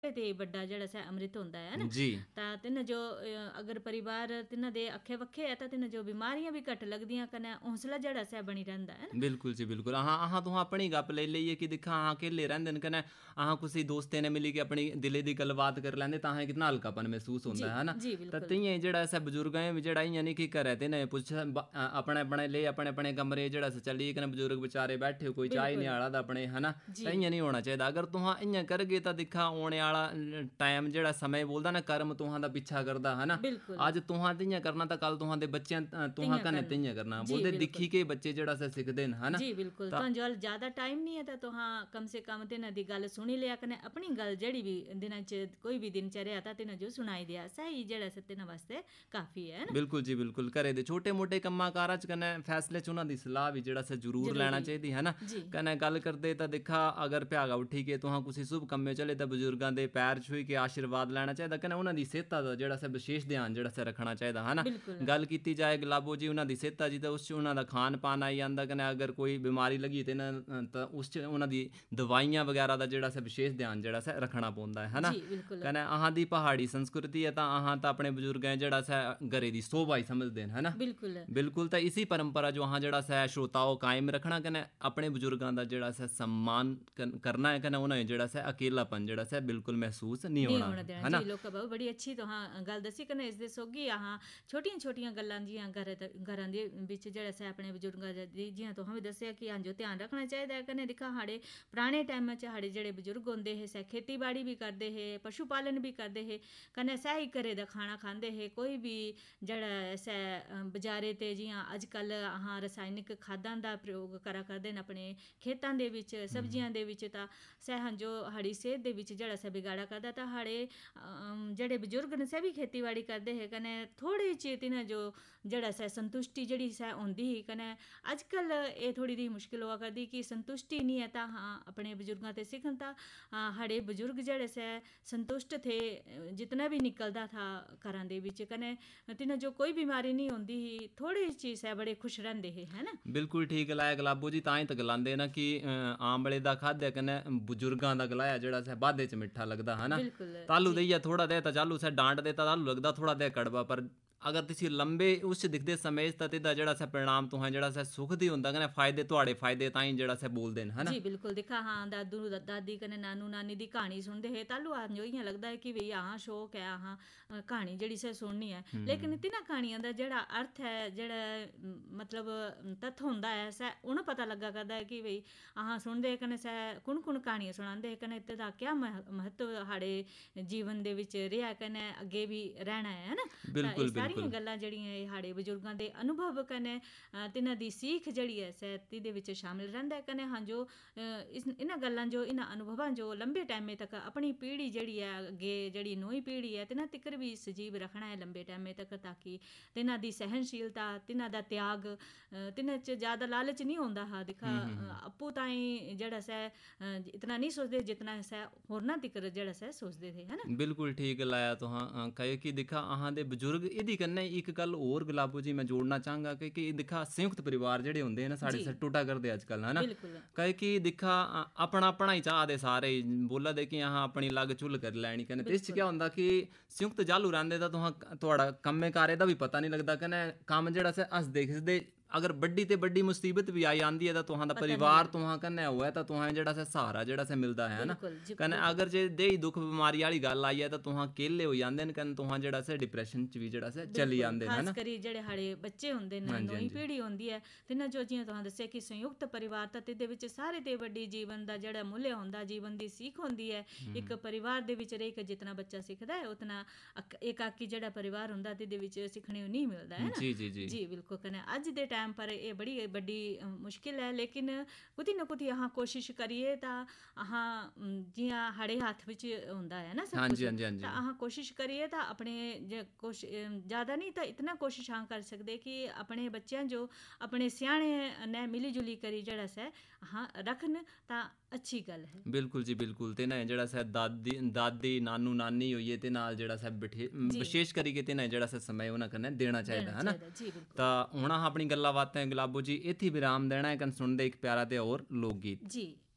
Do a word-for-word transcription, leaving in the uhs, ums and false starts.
ते बड़ा जड़ा सा अमृत होंदा है ना। जी ता तिन जो अ, अगर परिवार तिन दे अखे वखे है, ता तिन जो बीमारियां भी घट लगदियां, कने हौसला जड़ा सा बनी रहंदा है ना। बिल्कुल जी बिल्कुल। अहाँ अहाँ तुहां अपनी गप ले लईए कि दिक्खा अहाँ अकेले रैंदे न कन्नै अहाँ कुसै दोस्तें ने मिली के अपनी दिले दी गल्लबात करी लैंदे तां अहें कितना हल्कापन महसूस जी होंदा है ना। जी तां बिल्कुल। तियां जेड़ा असें बजुर्गें बी जेड़ा इयां निं कि घरै ते ने पुच्छ अपने अपने ले अपने अपने कमरे जेड़ा अस चली कन्नै बजुर्ग बेचारे बैठे कोई चाह् निं बिल्कुल आला दा अपने है ना। जी तां इयां निं होना चाहिदा। अगर तुहां इयां करगे तां दिक्खा औने आह्ला टाइम जेड़ा समय बोलदा ना कर्म तुहां दा पिच्छा करदा है ना। बिल्कुल अज्ज तुहां तियां करना तां कल तुहां दे बच्चें तुहां तियां कन्नै करना तियां करना। जी बोलदे बिल्कुल दिक्खी के बच्चे जेड़ा अस सिखदे न है ना। जी बिल्कुल। तां तुहां जो ज़्यादा टाइम नहीं है, तो तुहां कम से कम तिन्हां दी गल सुनी लिया, कने अपनी गल जेड़ी भी दिनां च कोई भी दिनचर्या ता तिन्हां जो सुनाई दिया, सही जेड़ा स तिन्हां वास्ते काफ़ी है ना। बिल्कुल जी बिल्कुल। घरे दे छोटे मोटे कम्मां कारां च कन्नै फैसले च उन्हां दी सलाह भी जेड़ा स जरूर लैना जरूरी चाहिदी है ना। जी कन्नै गल्ल करदे तां दिक्खा अगर भ्यागा उठी के तुहां कुसै शुभ कम्मे चले तां बजुर्गां दे पैर छूही के आशीर्वाद लैना चाहिदा, कन्नै उन्हां दी सेह्ता दा जेड़ा स विशेष ध्यान जेड़ा स रखना चाहिदा है ना। बिल्कुल गल्ल कीती जाए गुलाबो जी उन्हां दी सेह्ता दी तां उस च उन्हां दा खान पान आई जंदा, कन्नै अगर कोई बीमारी लगी ते न तां उस च उन्हां दी दवाइयां वगैरा दा जेड़ा स विशेष ध्यान जेड़ा स रखना पौंदा है ना। जी बिल्कुल कन्नै अहां दी प्हाड़ी संस्कृति है तां अहां तां अपने बजुर्गें जेड़ा स घरे दी शोभा ही समझदे न है ना। बिल्कुल बिल्कुल तां इसी परंपरा जो अहां जेड़ा स श्रोताओ कायम रखना, कन्नै अपने बजुर्गां दा जेड़ा स सम्मान करना है, कन्नै उन्हें जेड़ा स अकेलापन जेड़ा स बिल्कुल महसूस नहीं नहीं होना होना देना है जी। ना। लोग बहुत बड़ी अच्छी तुहां गल दसी, कन्नै इस दे सोगी अहां छोटियां छोटियां गल्लां जियां घर घरां दे बिच जेड़ा स अपने बजुर्गां दी जियां तुहां भी दस्सेआ कि हां जो ध्यान रखना चाहिदा है। कन्नै दिक्खा साढ़े पराने टाइम च साढ़े जेह्ड़े बजुर्ग होंदे हे, सै खेती बाड़ी भी करदे हे, पशु पालन भी करदे हे, कन्नै सै ही घरे दा खाना खांदे हे। कोई भी जेह्ड़ा सै बजारे ते जियां अजकल अहां रसायनिक खादां दा प्रयोग करा करदे न अपने खेतां दे बिच सब्जियां दे बिच, तां सै हां जो साढ़ी सेह्त दे बिच जेड़ा स बिगाड़ा करदा। तां साढ़े जेह्ड़े बजुर्ग न सै भी खेती बाड़ी करदे हे, कन्नै थोह्ड़े चिर तिन्हां जो जेड़ा स संतुष्टि जेह्ड़ी सै होंदी ही। कन्नै अजकल एह् थोह्ड़ी दी मुश्किल होआ करदी कि संतुष्टि नहीं है, तां हाँ अपने बुजुर्गां ते सीखन। तां साढ़े बुजुर्ग जेह्ड़े से संतुष्ट थे जितना भी निकलदा था घरां दे बिच, कन्नै तिन्हां जो कोई बीमारी नहीं होंदी ही, थोड़ी चीज से बड़े खुश रहंदे हे है ना। बिल्कुल ठीक गलाया गुलाबो जी। तां ही तां गलांदे ना कि आंबले दा खाद्या कन्नै बजुर्गां दा गलाया जेड़ा स बादे च मिट्ठा लगदा है ना। बिल्कुल तालू जी देइयै थोड़ा देआ तां चालू से डांट दे तां तालू लगदा थोड़ा देआ कड़वा, पर अगर तुसी लंबे उस च दिखदे समय च तां तिदा जेड़ा स परिणाम तुहां जेड़ा स सुख दी होंदा, कन्नै फायदे तुहाड़े फायदे ताईं जेड़ा स बोलदे न है ना। जी बिल्कुल। दिक्खा हाँ दादू दादी कन्नै नानू नानी दी क्हानी सुनदे हे, तालू अहां जो इ'यां लगदा है कि भई हाँ शौक है अहां क्हानी जेह्ड़ी से सुननी है। लेकिन तिन्हां क्हानियां दा जेह्ड़ा अर्थ है, जेह्ड़ा मतलब तत्थ होंदा है, सै उ'नें पता लग्गा करदा है कि भई अहां सुनदे हे, कन्नै सै कुन कुन क्हानियां सनांदे हे, कन्नै इत्ते दा क्या महत्व साढ़े जीवन दे बिच रेहा, कन्नै अग्गें भी रहना है ना। तां एह् बिल्कुल सारियां बिल्कुल गल्लां जेह्ड़ियां एह् साढ़े बजुर्गां दे अनुभव कन्नै तिन्हां दी सीख जेह्ड़ी है सै तिहदे बिच शामिल रैंह्दा है। कन्नै हां जो इन्हां गल्लां जो इन्हां अनुभवां जो लंबे टाइमे तक अपनी पीढ़ी जेह्ड़ी ऐ अग्गें जेह्ड़ी नोई पीढ़ी है तिन्हां तिक्कर भी सजीव रखना है लंबे टाइमे तक, ताकि तिन्हां दी सहनशीलता, तिन्हां दा त्याग, तिन्हां च ज़्यादा लालच नहीं होंदा हा। दिक्खा आपूं ताईं जेह्ड़ा सै इतना नहीं सोचदे जितना सै होरनां तिक्कर जेह्ड़ा सै सोचदे थे है ना। बिल्कुल ठीक गलाया तुहां कहे कि दिक्खा अहां दे बजुर्ग इहदी कन्नै इक गल्ल होर गुलाबो जी मैं जोड़ना चाहंगा कि कि दिक्खा संयुक्त परिवार जेह्ड़े होंदे न साढ़े जी स टुटा करदे अजकल है ना। बिल्कुल कहे कि दिक्खा अपना अपना ही चाह दे सारे बोला दे कि अहां अपनी लग्ग चुल्ल करी लैनी, कन्नै ते इस च बिल्कुल क्या होंदा कि संयुक्त जालू रैंह्दे तां तुहां तुहाड़ा कम्मे कारे दा भी पता नहीं लगदा, कन्नै कम्म जेह्ड़ा स हसदे खिसदे अगर बड्डी ते बड्डी मुसीबत भी आई आंदी है तां तुहां दा पता नहीं परिवार लगदा तुहां कन्नै होऐ तां तुहां जेह्ड़ा स सहारा जेह्ड़ा स मिलदा है ना। बिल्कुल जी कन्नै बिल्कुल अगर जे देही दुख बमारी आह्ली गल्ल आई है तां तुहां केले होई जांदे न, कन्नै तुहां जेह्ड़ा स डिप्रैशन च भी जेह्ड़ा स चली बिल्कुल जांदे न है खास ना। करी जेह्ड़े साढ़े बच्चे होंदे न, हां जी हां नौवीं जी पीढ़ी होंदी है, तिन्हां जो जियां तुहां दस्सेआ कि संयुक्त परिवार तां तिहदे बिच सारे ते बड्डी जीवन दा जेह्ड़ा मुल्य होंदा, जीवन दी सीख होंदी है। इक परिवार दे बिच रेही के जितना बच्चा सिखदा है उतना एकाकी जेह्ड़ा परिवार होंदा तिहदे बिच सिक्खने नहीं मिलदा है ना। जी जी जी जी बिल्कुल। कन्नै अज्ज दे टाइम पर एह् बड़ी बड्डी मुश्किल है, लेकिन कुतै ना कुतै अहां कोशिश करिए तां अहां जियां साढ़े हत्थ बिच होंदा है ना सब हां कुछ, जी हां जी हां जी तां अहां कोशिश करिए तां अपने कोश ज़्यादा नहीं तां इतना कोशिश अहां कर सकदे कि अपने बच्चें जो अपने स्याने नै मिली जुली करी जेह्ड़ा सै अहां रखन, तां अच्छी गल्ल है। बिल्कुल जी बिल्कुल। ते ना जेह्ड़ा स दादी दादी नानू नानी होइए ते नाल जेह्ड़ा स बिठे जी विशेष करियै ते ना जेह्ड़ा स समय उ'नें कन्नै देना चाहिदा देना है ना। चाहिदा जी बिल्कुल। तां हुण अहां अपनी गल्लां बातें गुलाबो जी इत्थै विराम देना है, कन्नै सुनदे इक प्यारा ते होर लोक गीत। जी।